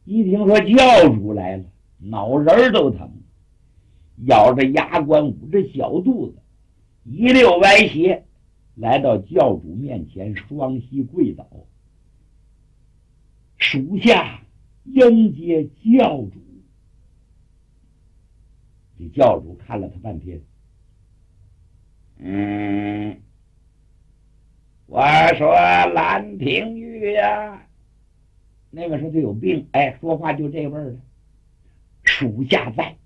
一听说教主来了，脑仁都疼，咬着牙关，捂着小肚子，一溜歪斜来到教主面前，双膝跪倒，属下迎接教主。这教主看了他半天，我说兰亭玉呀，那边说他有病，哎，说话就这味儿了。属下在。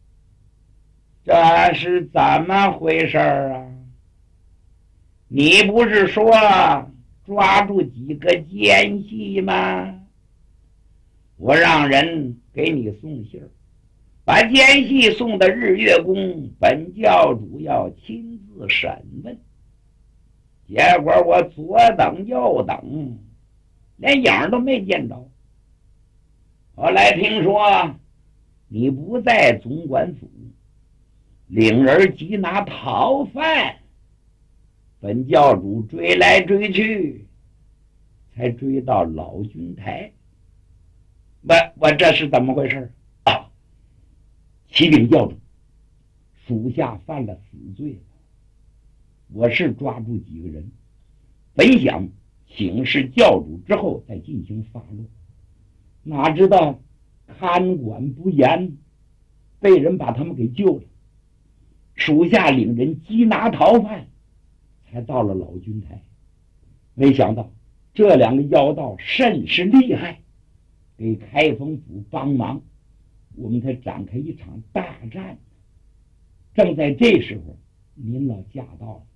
这是怎么回事啊？你不是说抓住几个奸细吗？我让人给你送信儿，把奸细送到日月宫，本教主要亲自审问。结果我左等右等，连影都没见着。后来听说你不在总管府，领人缉拿逃犯，本教主追来追去，才追到老君台。我这是怎么回事啊？启禀教主，属下犯了死罪了。我是抓住几个人，本想请示教主之后再进行发落，哪知道看管不严，被人把他们给救了。属下领人缉拿逃犯，才到了老君台。没想到这两个妖道甚是厉害，给开封府帮忙，我们才展开一场大战。正在这时候，您老驾到了。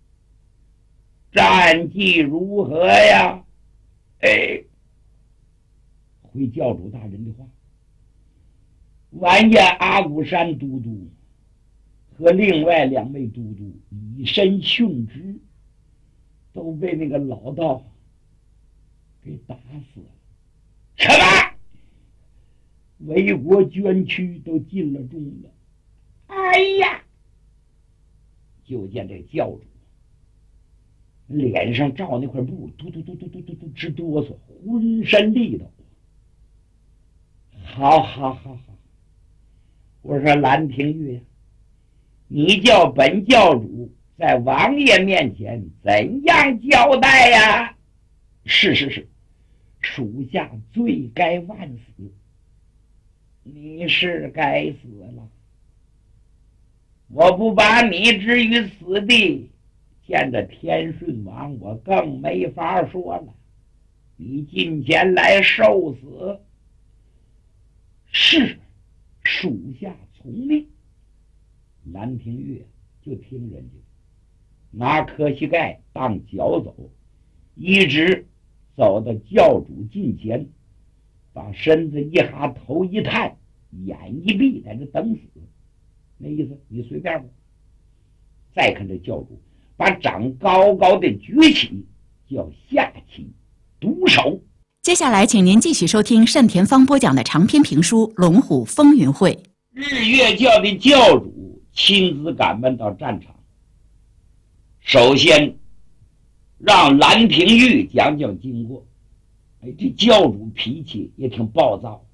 战绩如何呀？回教主大人的话，完颜阿骨山都督和另外2位都督以身殉职，都被那个老道给打死了。什么？为国捐躯都尽了忠了。哎呀！就见这教主脸上照那块布，嘟嘟嘟嘟嘟嘟嘟直哆嗦，浑身力道。好，我说兰亭玉呀，你叫本教主在王爷面前怎样交代呀？是，属下罪该万死。你是该死了，我不把你置于死地，见着天顺王我更没法说了。你进前来受死。是，属下从命。兰亭玉就听人家拿磕膝盖当脚走，一直走到教主近前，把身子一哈，头一探，眼一闭，在这等死。那意思你随便吧。再看这教主把掌高高的举起，叫下棋独手。 接下来请您继续收听单田芳播讲的长篇评书《龙虎风云会》。 日月教的教主亲自赶奔到战场，首先让兰亭玉讲讲经过。这教主脾气也挺暴躁，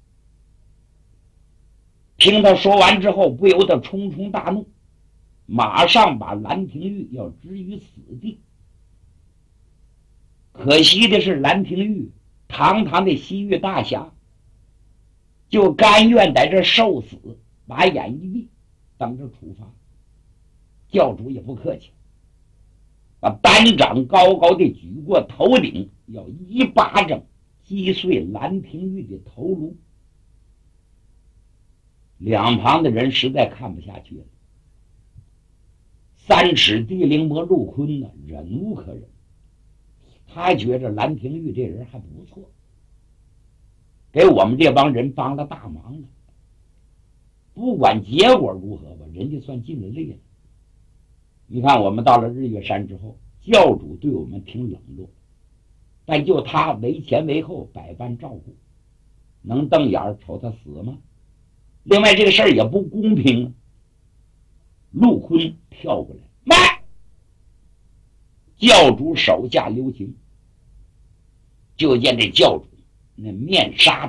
听他说完之后，不由得冲冲大怒，马上把兰亭玉要置于死地。可惜的是，兰亭玉堂堂的西域大侠，就甘愿在这受死，把眼一闭，等着处罚。教主也不客气，把单掌高高的举过头顶，要一巴掌击碎兰亭玉的头颅。两旁的人实在看不下去了。3尺地灵魔陆坤呢，忍无可忍，他觉着兰亭玉这人还不错，给我们这帮人帮了大忙了。不管结果如何吧，人家算尽了力了。你看我们到了日月山之后，教主对我们挺冷落，但就他为前为后，百般照顾，能瞪眼瞅他死吗？另外这个事儿也不公平啊。陆坤跳过来，慢！教主手下留情。就见这教主那面纱